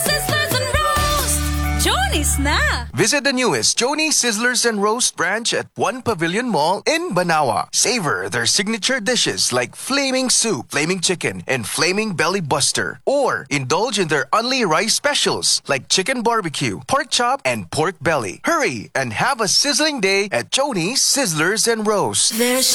Sizzlers and Roast! Johnny's na! Visit the newest Joni Sizzlers and Roast branch at One Pavilion Mall in Banawa. Savor their signature dishes like Flaming Soup, Flaming Chicken, and Flaming Belly Buster. Or indulge in their Only Rice specials like Chicken Barbecue, Pork Chop, and Pork Belly. Hurry and have a sizzling day at Joni Sizzlers and Roast. There's